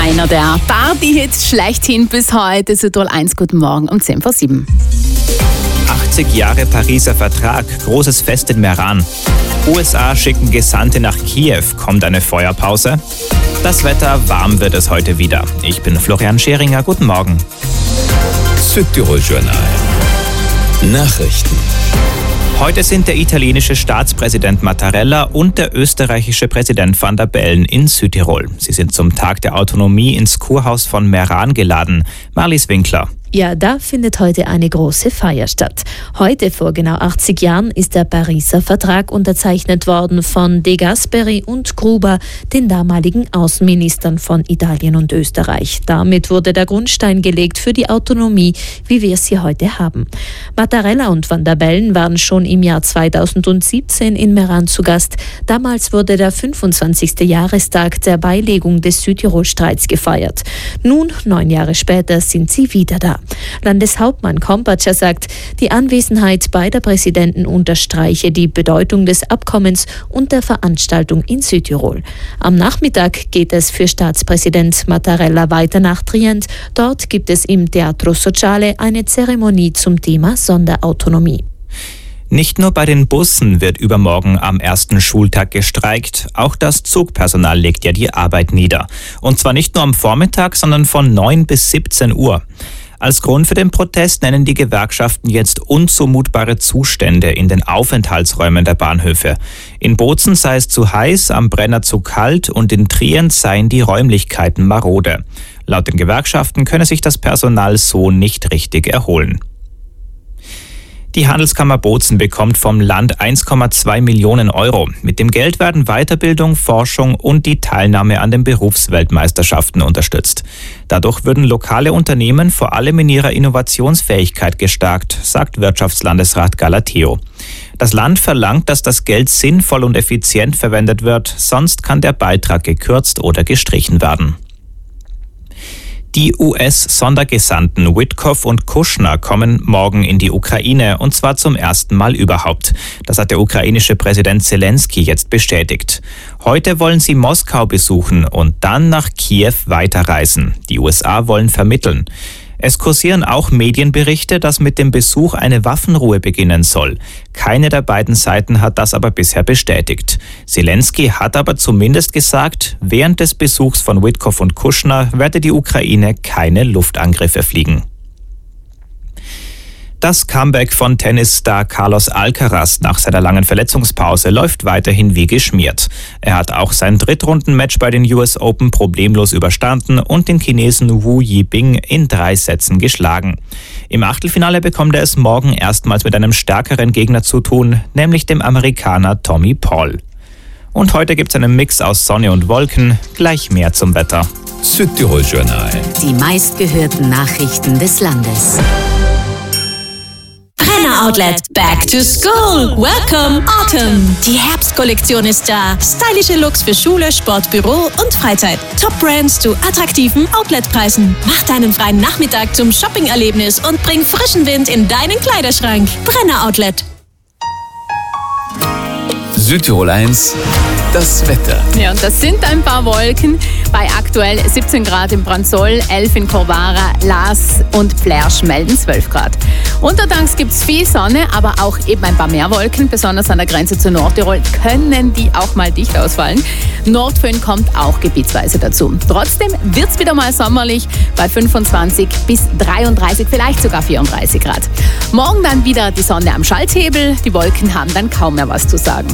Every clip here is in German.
Einer der Party-Hits schlechthin bis heute. Südtirol 1, guten Morgen um 10:07. 80 Jahre Pariser Vertrag, großes Fest in Meran. USA schicken Gesandte nach Kiew, kommt eine Feuerpause. Das Wetter, warm wird es heute wieder. Ich bin Florian Scheringer, guten Morgen. Südtirol Journal. Nachrichten. Heute sind der italienische Staatspräsident Mattarella und der österreichische Präsident Van der Bellen in Südtirol. Sie sind zum Tag der Autonomie ins Kurhaus von Meran geladen. Marlies Winkler. Ja, da findet heute eine große Feier statt. Heute, vor genau 80 Jahren, ist der Pariser Vertrag unterzeichnet worden von De Gasperi und Gruber, den damaligen Außenministern von Italien und Österreich. Damit wurde der Grundstein gelegt für die Autonomie, wie wir sie heute haben. Mattarella und Van der Bellen waren schon im Jahr 2017 in Meran zu Gast. Damals wurde der 25. Jahrestag der Beilegung des Südtirol-Streits gefeiert. Nun, 9 Jahre später, sind sie wieder da. Landeshauptmann Kompatscher sagt, die Anwesenheit beider Präsidenten unterstreiche die Bedeutung des Abkommens und der Veranstaltung in Südtirol. Am Nachmittag geht es für Staatspräsident Mattarella weiter nach Trient. Dort gibt es im Teatro Sociale eine Zeremonie zum Thema Sonderautonomie. Nicht nur bei den Bussen wird übermorgen am ersten Schultag gestreikt, auch das Zugpersonal legt ja die Arbeit nieder. Und zwar nicht nur am Vormittag, sondern von 9 bis 17 Uhr. Als Grund für den Protest nennen die Gewerkschaften jetzt unzumutbare Zustände in den Aufenthaltsräumen der Bahnhöfe. In Bozen sei es zu heiß, am Brenner zu kalt und in Trient seien die Räumlichkeiten marode. Laut den Gewerkschaften könne sich das Personal so nicht richtig erholen. Die Handelskammer Bozen bekommt vom Land 1,2 Millionen Euro. Mit dem Geld werden Weiterbildung, Forschung und die Teilnahme an den Berufsweltmeisterschaften unterstützt. Dadurch würden lokale Unternehmen vor allem in ihrer Innovationsfähigkeit gestärkt, sagt Wirtschaftslandesrat Galateo. Das Land verlangt, dass das Geld sinnvoll und effizient verwendet wird, sonst kann der Beitrag gekürzt oder gestrichen werden. Die US-Sondergesandten Witkoff und Kushner kommen morgen in die Ukraine, und zwar zum ersten Mal überhaupt. Das hat der ukrainische Präsident Zelensky jetzt bestätigt. Heute wollen sie Moskau besuchen und dann nach Kiew weiterreisen. Die USA wollen vermitteln. Es kursieren auch Medienberichte, dass mit dem Besuch eine Waffenruhe beginnen soll. Keine der beiden Seiten hat das aber bisher bestätigt. Zelensky hat aber zumindest gesagt, während des Besuchs von Witkoff und Kushner werde die Ukraine keine Luftangriffe fliegen. Das Comeback von Tennisstar Carlos Alcaraz nach seiner langen Verletzungspause läuft weiterhin wie geschmiert. Er hat auch sein Drittrundenmatch bei den US Open problemlos überstanden und den Chinesen Wu Yibing in 3 Sätzen geschlagen. Im Achtelfinale bekommt er es morgen erstmals mit einem stärkeren Gegner zu tun, nämlich dem Amerikaner Tommy Paul. Und heute gibt es einen Mix aus Sonne und Wolken, gleich mehr zum Wetter. Südtirol Journal. Die meistgehörten Nachrichten des Landes. Outlet Back to School. Welcome Autumn. Die Herbstkollektion ist da. Stylische Looks für Schule, Sport, Büro und Freizeit. Top-Brands zu attraktiven Outletpreisen. Mach deinen freien Nachmittag zum Shopping-Erlebnis und bring frischen Wind in deinen Kleiderschrank. Brenner Outlet. Südtirol 1, das Wetter. Ja, und das sind ein paar Wolken bei aktuell 17 Grad in Brandsol, 11 in Corvara, Laas und Plersch melden 12 Grad. Untertags gibt es viel Sonne, aber auch eben ein paar mehr Wolken, besonders an der Grenze zu Nordtirol können die auch mal dicht ausfallen. Nordföhn kommt auch gebietsweise dazu. Trotzdem wird es wieder mal sommerlich bei 25 bis 33, vielleicht sogar 34 Grad. Morgen dann wieder die Sonne am Schalthebel, die Wolken haben dann kaum mehr was zu sagen.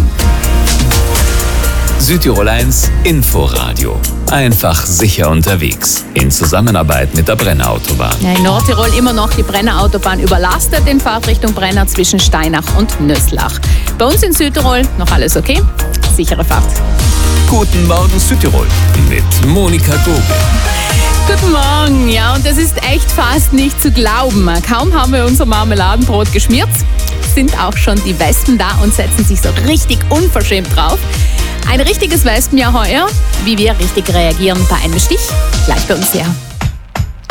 Südtirol 1 Inforadio. Einfach sicher unterwegs. In Zusammenarbeit mit der Brenner Autobahn. Ja, in Nordtirol immer noch die Brenner Autobahn überlastet in Fahrtrichtung Brenner zwischen Steinach und Nöslach. Bei uns in Südtirol noch alles okay? Sichere Fahrt. Guten Morgen Südtirol mit Monika Gobel. Guten Morgen, ja, und das ist echt fast nicht zu glauben. Kaum haben wir unser Marmeladenbrot geschmiert, sind auch schon die Wespen da und setzen sich so richtig unverschämt drauf. Ein richtiges Wespenjahr heuer. Wie wir richtig reagieren bei einem Stich, gleich bei uns her.